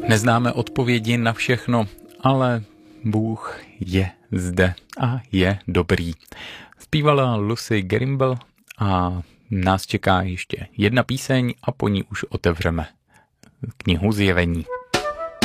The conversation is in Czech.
Neznáme odpovědi na všechno, ale Bůh je zde a je dobrý. Zpívala Lucy Grimble a nás čeká ještě jedna píseň a po ní už otevřeme knihu Zjevení.